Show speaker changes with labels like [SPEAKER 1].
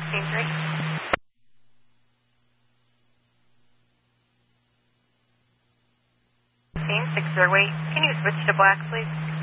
[SPEAKER 1] 16-3. 6 wait. Can you switch to black, please?